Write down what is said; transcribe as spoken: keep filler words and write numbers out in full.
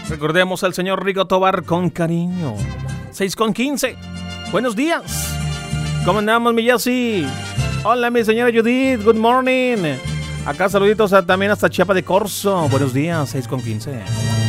Recordemos al señor Rico Tobar con cariño. seis con quince. Buenos días. ¿Cómo andamos, mi Yassi? Hola, mi señora Judith. Good morning. Acá saluditos a, también hasta Chiapa de Corzo. Buenos días, seis con quince.